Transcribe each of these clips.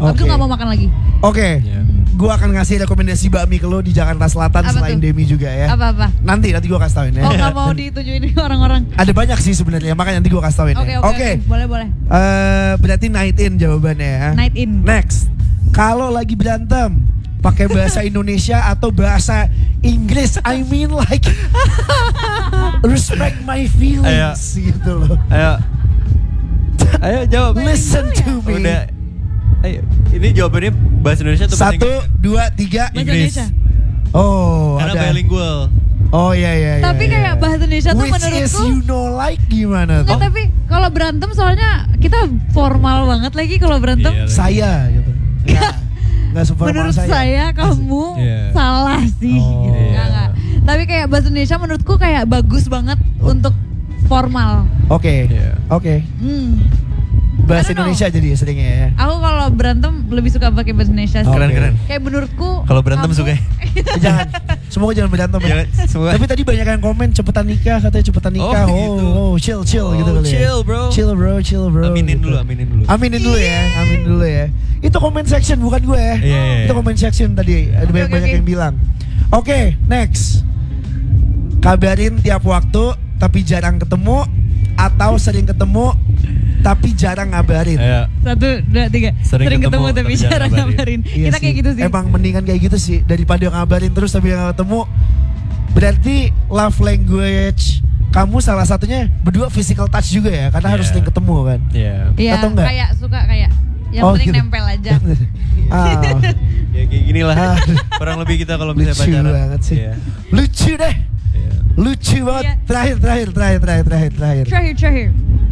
Abis itu gak mau makan lagi. Oke. Gue akan ngasih rekomendasi bakmi ke lo di Jakarta Selatan. Apa selain tuh? Demi juga ya. Apa-apa? Nanti gue kasih tauin ya. Oh gak mau ditunjukin orang-orang. Ada banyak sih sebenarnya, makanya nanti gue kasih tauin ya. Oke. Boleh. Berarti night in jawabannya ya. Night in. Next, kalau lagi berantem pakai bahasa Indonesia atau bahasa Inggris, I mean like respect my feelings gitu loh. Ayo jawab. Listen to me. Udah. Ayo. Ini jawabannya bahasa Indonesia atau bahasa Inggris? 1, 2, 3. Bahasa Inggris. Indonesia. Oh, Karena ada. bilingual. Oh iya. Tapi kayak bahasa Indonesia tuh Which is menurutku you know like gimana Enggak, tuh? tapi kalau berantem soalnya kita formal banget lagi kalau berantem. Iya. Saya gitu. Enggak seformal Menurut saya kamu salah sih. Oh. Gitu. Iya. Enggak. Tapi kayak bahasa Indonesia menurutku kayak bagus banget untuk formal. Oke. Iya. Oke. I Bahasa don't know. Indonesia jadi ya seringnya ya. Aku kalau berantem lebih suka pakai bahasa Indonesia sih. Oke. Keren. Kayak menurutku Kalau berantem kamu- suka. Jangan. Semoga jangan berantem ya. Jangan, semoga. Tapi tadi banyak yang komen cepetan nikah, katanya cepetan nikah. Oh, gitu. Chill gitu kali ya. Chill bro. Chill bro. Aminin gitu. dulu. Amin dulu ya. Itu comment section bukan gue ya. Iya. Itu comment section tadi. Ada banyak oke. yang bilang. Oke, next. Kabarin tiap waktu tapi jarang ketemu atau sering ketemu tapi jarang ngabarin. Ayo. 1, 2, 3. Sering ketemu tapi jarang ngabarin. Iya Kita kayak sih. gitu sih. Emang mendingan kayak gitu sih daripada ngabarin terus tapi nggak ketemu. Berarti love language kamu salah satunya berdua physical touch juga ya, karena harus sering ketemu kan. Iya. Iya, atau enggak? kayak suka kayak yang penting gitu. nempel aja. Ya kayak gini lah. Kurang lebih kita kalau misalnya Lucu pacaran. banget sih. Iya. Lucu deh. Iya. Lucu banget. Iya. Terakhir. Terakhir.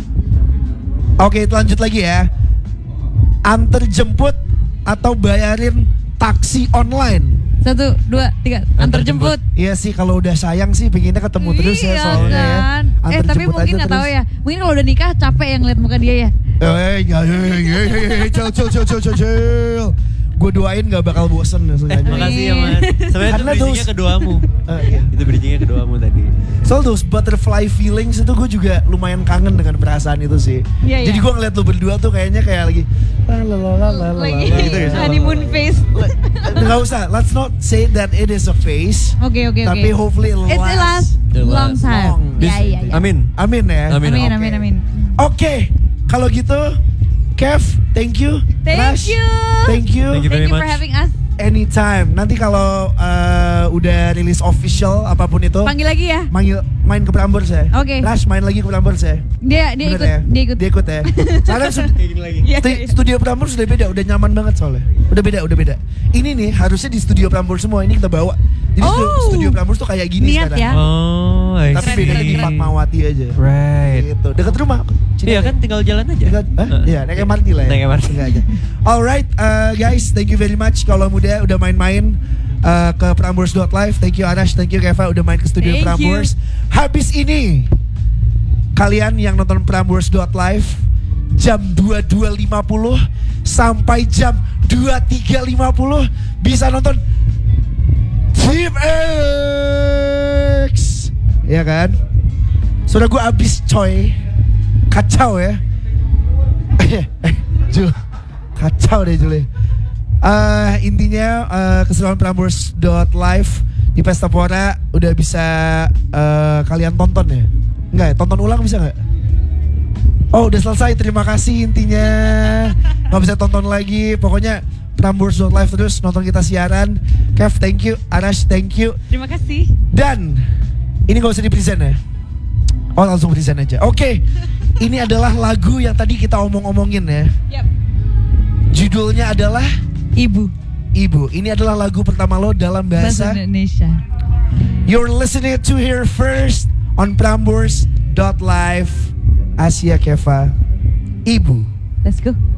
Oke, lanjut lagi ya. Antar jemput atau bayarin taksi online? 1, 2, 3. Antar jemput. Iya sih, kalau udah sayang sih pengennya ketemu terus ya Iya soalnya kan. ya. Antar Tapi jemput mungkin aja nggak tahu terus. ya. Mungkin kalau udah nikah capek yang lihat muka dia ya. Chill. Gue doain gak bakal bosen sengaja. Makasih ya mas. Sebenarnya itu Karena bridgingnya those- keduamu. Iya. Itu bridgingnya keduamu tadi. So those butterfly feelings itu gue juga lumayan kangen dengan perasaan itu sih. Iya, Jadi iya. gue ngeliat lu berdua tuh kayaknya kayak lagi Lagi gitu ya. honeymoon phase. Nggak usah, let's not say that it is a phase. Oke. Tapi hopefully it It's a last It long lasts time. long. Iya. Amin. Amin ya. Amin. Amin. Oke, kalau gitu, Kev, thank you. Thank Rash, you. Thank you. Thank you very Thank you for much. having us. Anytime. Nanti kalau udah rilis official apapun itu, Panggil lagi ya. main ke Prambors ya. Oke. Rash main lagi ke Prambors ya. Dia Bener ikut. ya? Dia ikut. ya. Sekarang Kayak gini lagi. Iya. studio Prambors udah beda, udah nyaman banget soalnya. Udah beda. Ini nih harusnya di studio Prambors semua, ini kita bawa. Jadi studio Prambors tuh kayak gini Niat sekarang. ya. Oh, I Tapi see. bedanya di Fatmawati aja. Right. Gitu. Dekat rumah. Iya kan tinggal jalan aja. Iya, naik MRT lah ya. Naik MRT. Enggak aja. Alright, guys, thank you very much kalau muda udah main-main ke Prambors.live. Thank you Arash, thank you Keva udah main ke studio Thank Prambors. Habis ini kalian yang nonton Prambors.live jam 22.50 sampai jam 23.50 bisa nonton Team X. Ya kan? Sudah gue abis coy. Kacau ya. Jul, kacau deh Jul. Intinya keseruan Prambors.live di Pesta Pora udah bisa kalian tonton ya? Enggak ya? Tonton ulang bisa nggak? Oh udah selesai, terima kasih intinya. Nggak bisa tonton lagi. Pokoknya Prambors.live terus nonton kita siaran. Kev thank you, Arash thank you. Terima kasih. Dan ini gak usah di-present ya? Oh langsung present aja. Oke, ini adalah lagu yang tadi kita omong-omongin ya. Yap. Judulnya adalah Ibu. Ibu. Ini adalah lagu pertama lo dalam Bahasa bahasa. Indonesia. You're listening to here first on Prambors.live. Asia Keva. Ibu. Let's go.